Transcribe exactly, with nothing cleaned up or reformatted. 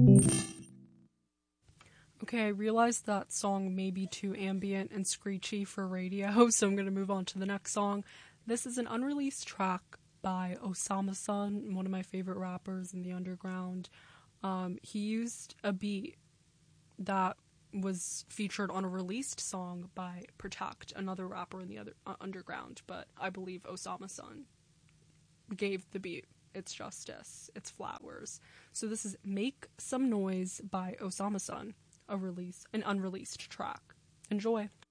Okay, I realized that song may be too ambient and screechy for radio, so I'm going to move on to the next song. This is an unreleased track by Osama Sun, one of my favorite rappers in the underground. Um, he used a beat that was featured on a released song by Protect, another rapper in the other uh, underground, but I believe Osama Sun gave the beat its justice, its flowers. So this is Make Some Noise by Osama Sun, a release, an unreleased track. Enjoy.